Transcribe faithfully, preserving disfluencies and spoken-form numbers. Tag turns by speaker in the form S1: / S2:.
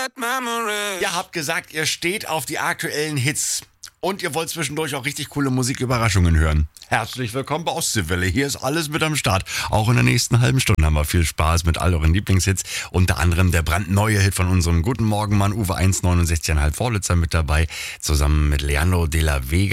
S1: Ihr habt gesagt, ihr steht auf die aktuellen Hits. Und ihr wollt zwischendurch auch richtig coole Musiküberraschungen hören. Herzlich willkommen bei Ostseewelle. Hier ist alles mit am Start. Auch in der nächsten halben Stunde haben wir viel Spaß mit all euren Lieblingshits. Unter anderem der brandneue Hit von unserem guten Morgenmann Uwe eins neunundsechzig Komma fünf Vorlitzer mit dabei. Zusammen mit Leandro de la Vega.